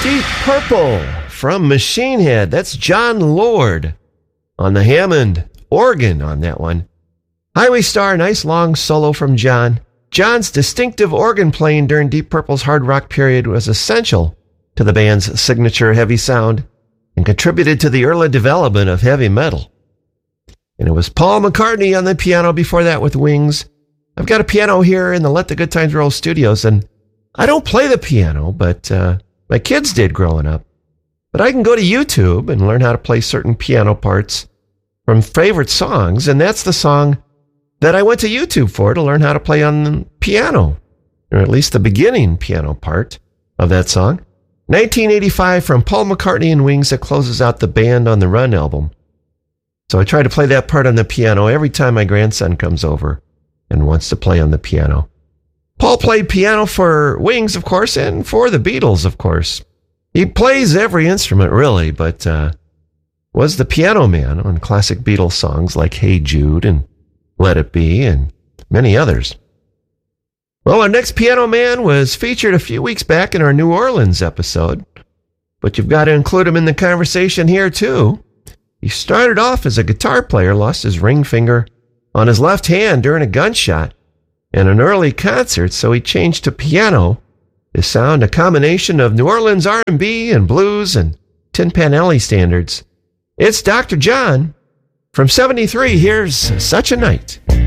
Deep Purple from Machine Head. That's John Lord on the Hammond organ on that one. Highway Star, nice long solo from John. John's distinctive organ playing during Deep Purple's hard rock period was essential to the band's signature heavy sound and contributed to the early development of heavy metal. And it was Paul McCartney on the piano before that with Wings. I've got a piano here in the Let the Good Times Roll studios, and I don't play the piano, but my kids did growing up. But I can go to YouTube and learn how to play certain piano parts from favorite songs, and that's the song that I went to YouTube for to learn how to play on the piano, or at least the beginning piano part of that song. 1985 from Paul McCartney and Wings that closes out the Band on the Run album. So I try to play that part on the piano every time my grandson comes over and wants to play on the piano. Paul played piano for Wings, of course, and for the Beatles, of course. He plays every instrument, really, but was the piano man on classic Beatles songs like Hey Jude and Let It Be and many others. Well, our next piano man was featured a few weeks back in our New Orleans episode, but you've got to include him in the conversation here, too. He started off as a guitar player, lost his ring finger on his left hand during a gunshot in an early concert, so he changed to piano. His sound, a combination of New Orleans R&B and blues and Tin Pan Alley standards. It's Dr. John. From 73, here's Such a Night.